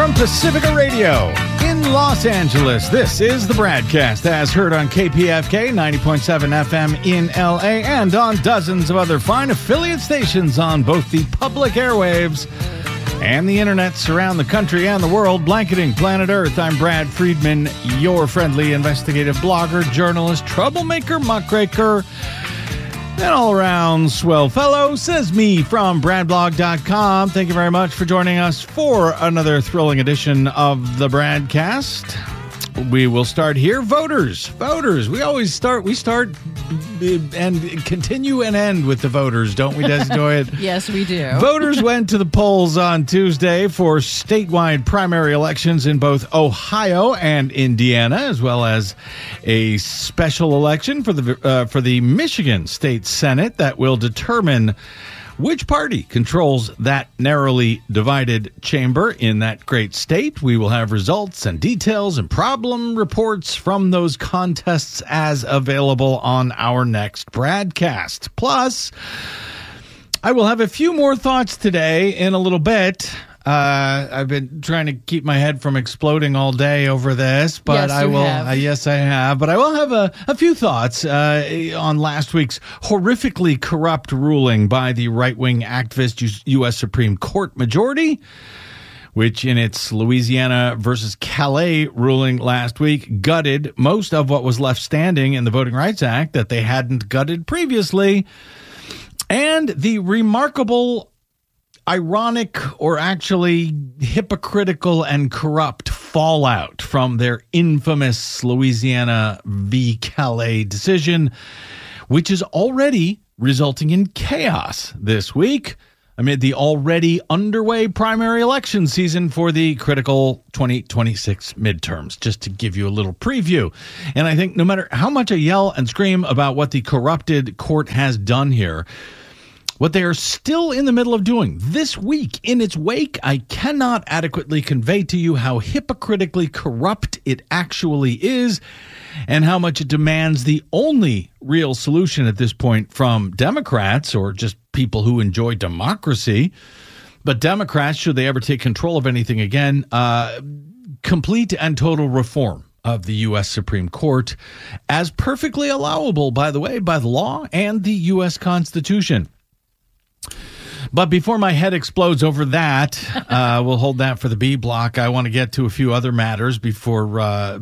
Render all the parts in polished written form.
from Pacifica Radio in Los Angeles. This is the BradCast, as heard on KPFK 90.7 FM in LA and on dozens of other fine affiliate stations on both the public airwaves and the internets around the country and the world, blanketing planet Earth. I'm Brad Friedman, your friendly investigative blogger, journalist, troublemaker, muckraker, and all-around swell fellow, says me from bradblog.com. Thank you very much for joining us for another thrilling edition of the BradCast. We will start here. Voters. We start and continue and end with the voters, don't we, Desi? Yes, we do. Voters went to the polls on Tuesday for statewide primary elections in both Ohio and Indiana, as well as a special election for the Michigan State Senate that will determine which party controls that narrowly divided chamber in that great state. We will have results and details and problem reports from those contests as available on our next BradCast. Plus, I will have a few more thoughts today in a little bit. I've been trying to keep my head from exploding all day over this, but yes, I have. But I will have a few thoughts on last week's horrifically corrupt ruling by the right-wing activist U.S. Supreme Court majority, which in its Louisiana versus Calais ruling last week gutted most of what was left standing in the Voting Rights Act that they hadn't gutted previously, and the remarkable, ironic, or actually hypocritical and corrupt fallout from their infamous Louisiana v. Calais decision, which is already resulting in chaos this week amid the already underway primary election season for the critical 2026 midterms, just to give you a little preview. And I think no matter how much I yell and scream about what the corrupted court has done here, what they are still in the middle of doing this week in its wake, I cannot adequately convey to you how hypocritically corrupt it actually is and how much it demands the only real solution at this point from Democrats, or just people who enjoy democracy. But Democrats, should they ever take control of anything again, complete and total reform of the U.S. Supreme Court, as perfectly allowable, by the way, by the law and the U.S. Constitution. But before my head explodes over that, we'll hold that for the B block. I want to get to a few other matters before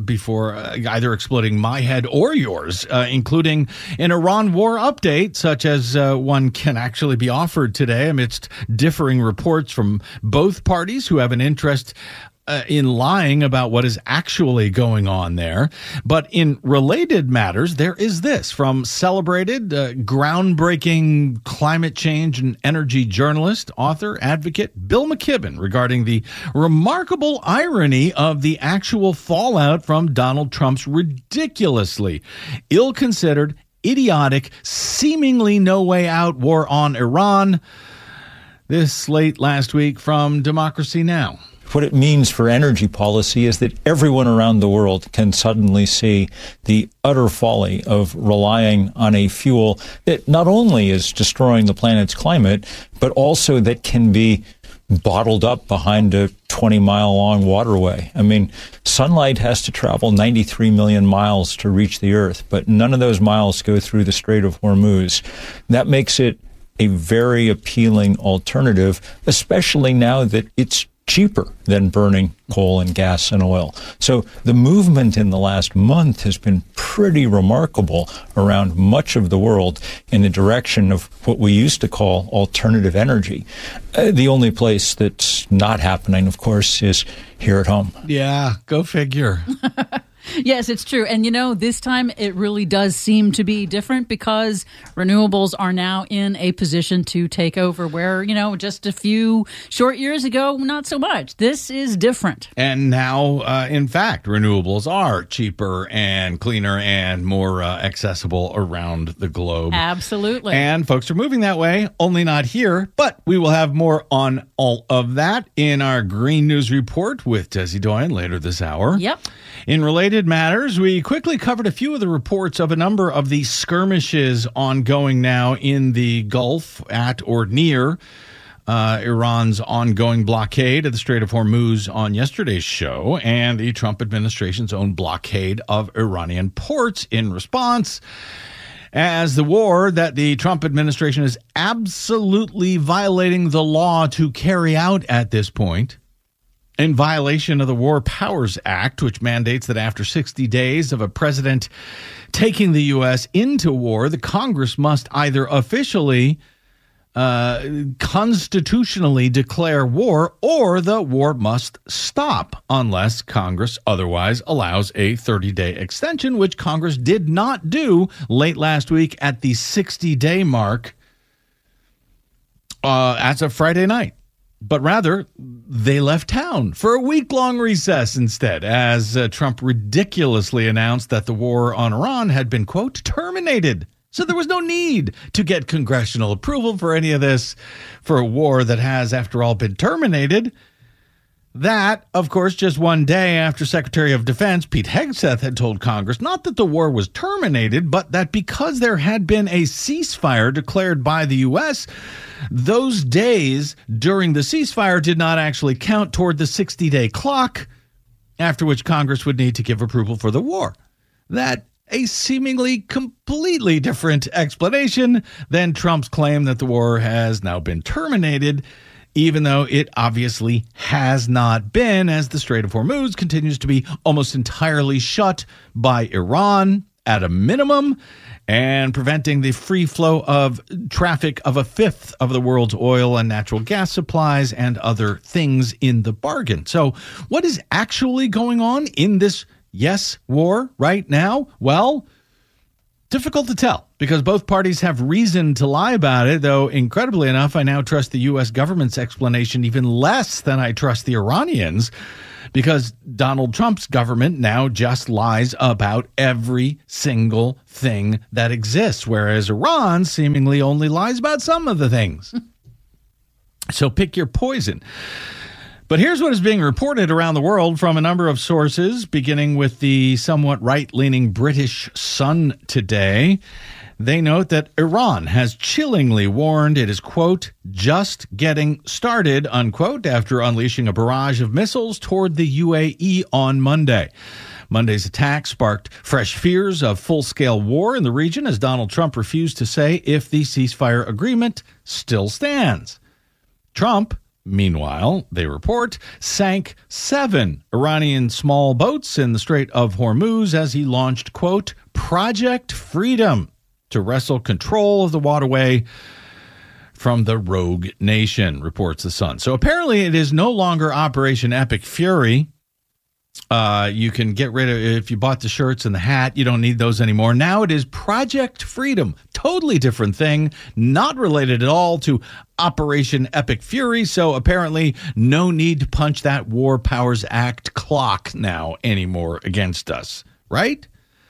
either exploding my head or yours, including an Iran war update, such as one can actually be offered today amidst differing reports from both parties who have an interest in lying about what is actually going on there. But in related matters, there is this from celebrated, groundbreaking climate change and energy journalist, author, advocate Bill McKibben regarding the remarkable irony of the actual fallout from Donald Trump's ridiculously ill-considered, idiotic, seemingly no way out war on Iran. This late last week from Democracy Now! What it means for energy policy is that everyone around the world can suddenly see the utter folly of relying on a fuel that not only is destroying the planet's climate, but also that can be bottled up behind a 20-mile-long waterway. I mean, sunlight has to travel 93 million miles to reach the Earth, but none of those miles go through the Strait of Hormuz. That makes it a very appealing alternative, especially now that it's cheaper than burning coal and gas and oil. So the movement in the last month has been pretty remarkable around much of the world in the direction of what we used to call alternative energy. The only place that's not happening, of course, is here at home. Yeah, go figure. Yes, it's true. And, this time it really does seem to be different because renewables are now in a position to take over where, just a few short years ago, not so much. This is different. And now, in fact, renewables are cheaper and cleaner and more accessible around the globe. Absolutely. And folks are moving that way, only not here. But we will have more on all of that in our Green News Report with Desi Doyen later this hour. Yep. In related matters, we quickly covered a few of the reports of a number of the skirmishes ongoing now in the Gulf at or near Iran's ongoing blockade of the Strait of Hormuz on yesterday's show and the Trump administration's own blockade of Iranian ports in response, as the war that the Trump administration is absolutely violating the law to carry out at this point, in violation of the War Powers Act, which mandates that after 60 days of a president taking the U.S. into war, the Congress must either officially constitutionally declare war, or the war must stop unless Congress otherwise allows a 30-day extension, which Congress did not do late last week at the 60-day mark as of Friday night. But rather, they left town for a week-long recess instead, as Trump ridiculously announced that the war on Iran had been, quote, terminated. So there was no need to get congressional approval for any of this for a war that has, after all, been terminated. That, of course, just one day after Secretary of Defense Pete Hegseth had told Congress not that the war was terminated, but that because there had been a ceasefire declared by the U.S., those days during the ceasefire did not actually count toward the 60-day clock, after which Congress would need to give approval for the war. That a seemingly completely different explanation than Trump's claim that the war has now been terminated, even though it obviously has not been, as the Strait of Hormuz continues to be almost entirely shut by Iran at a minimum, and preventing the free flow of traffic of a fifth of the world's oil and natural gas supplies and other things in the bargain. So what is actually going on in this war right now? Well, difficult to tell because both parties have reason to lie about it, though incredibly enough, I now trust the U.S. government's explanation even less than I trust the Iranians, because Donald Trump's government now just lies about every single thing that exists, whereas Iran seemingly only lies about some of the things. So pick your poison. But here's what is being reported around the world from a number of sources, beginning with the somewhat right-leaning British Sun today. They note that Iran has chillingly warned it is, quote, just getting started, unquote, after unleashing a barrage of missiles toward the UAE on Monday. Monday's attack sparked fresh fears of full-scale war in the region as Donald Trump refused to say if the ceasefire agreement still stands. Trump, meanwhile, they report, sank 7 Iranian small boats in the Strait of Hormuz as he launched, quote, Project Freedom, to wrestle control of the waterway from the rogue nation, reports The Sun. So apparently it is no longer Operation Epic Fury. You can get rid of, if you bought the shirts and the hat, you don't need those anymore. Now it is Project Freedom. Totally different thing, not related at all to Operation Epic Fury. So apparently no need to punch that War Powers Act clock now anymore against us, right?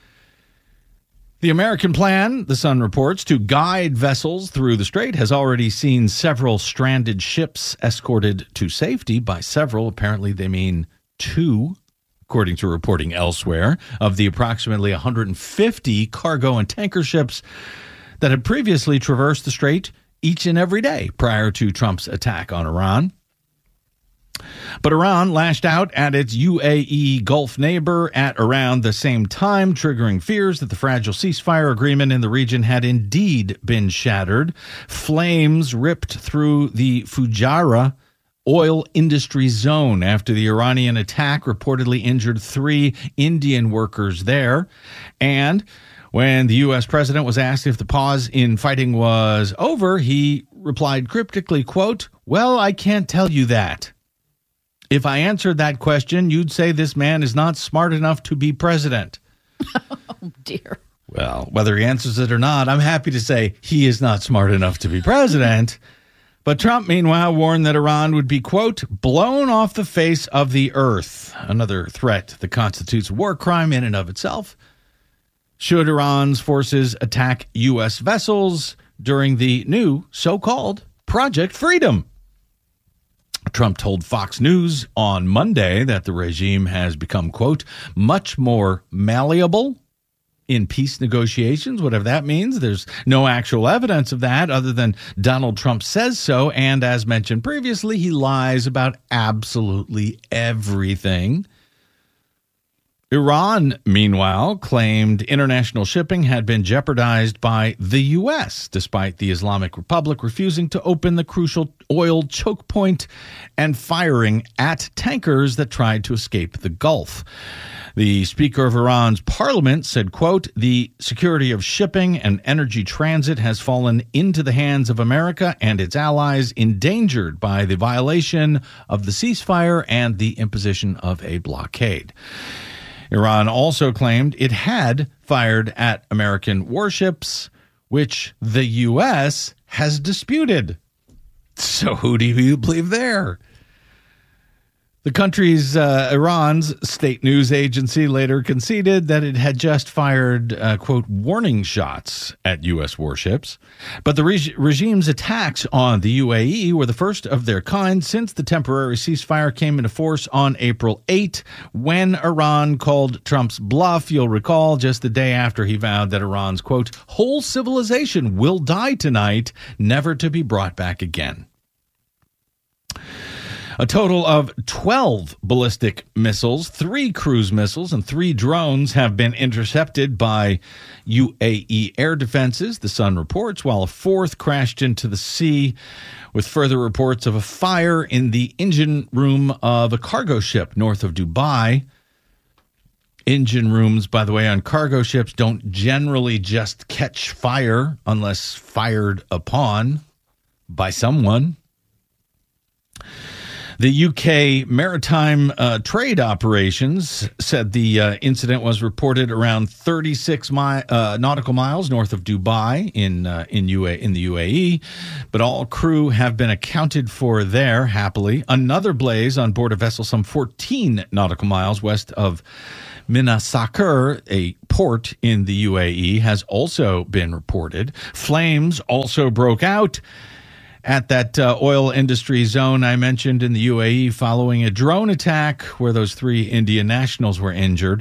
The American plan, The Sun reports, to guide vessels through the strait has already seen several stranded ships escorted to safety. By several, apparently they mean 2, according to reporting elsewhere, of the approximately 150 cargo and tanker ships that had previously traversed the strait each and every day prior to Trump's attack on Iran. But Iran lashed out at its UAE Gulf neighbor at around the same time, triggering fears that the fragile ceasefire agreement in the region had indeed been shattered. Flames ripped through the Fujairah oil industry zone after the Iranian attack reportedly injured 3 Indian workers there. And when the U.S. president was asked if the pause in fighting was over, he replied cryptically, quote, well, I can't tell you that. If I answered that question, you'd say this man is not smart enough to be president. Oh, dear. Well, whether he answers it or not, I'm happy to say he is not smart enough to be president. But Trump, meanwhile, warned that Iran would be, quote, blown off the face of the earth. Another threat that constitutes a war crime in and of itself. Should Iran's forces attack U.S. vessels during the new so-called Project Freedom. Trump told Fox News on Monday that the regime has become, quote, much more malleable in peace negotiations, whatever that means. There's no actual evidence of that other than Donald Trump says so. And as mentioned previously, he lies about absolutely everything. Iran, meanwhile, claimed international shipping had been jeopardized by the U.S., despite the Islamic Republic refusing to open the crucial oil choke point and firing at tankers that tried to escape the Gulf. The Speaker of Iran's parliament said, quote, "The security of shipping and energy transit has fallen into the hands of America and its allies, endangered by the violation of the ceasefire and the imposition of a blockade." Iran also claimed it had fired at American warships, which the U.S. has disputed. So who do you believe there? The country's, Iran's state news agency later conceded that it had just fired, quote, warning shots at U.S. warships. But the regime's attacks on the UAE were the first of their kind since the temporary ceasefire came into force on April 8, when Iran called Trump's bluff, you'll recall, just the day after he vowed that Iran's, quote, whole civilization will die tonight, never to be brought back again. A total of 12 ballistic missiles, 3 cruise missiles, and 3 drones have been intercepted by UAE air defenses, the Sun reports, while a 4th crashed into the sea, with further reports of a fire in the engine room of a cargo ship north of Dubai. Engine rooms, by the way, on cargo ships don't generally just catch fire unless fired upon by someone. The UK Maritime Trade Operations said the incident was reported around 36 nautical miles north of Dubai in the UAE, but all crew have been accounted for there, happily. Another blaze on board a vessel some 14 nautical miles west of Mina Sakr, a port in the UAE, has also been reported. Flames also broke out at that oil industry zone I mentioned in the UAE following a drone attack where those 3 Indian nationals were injured.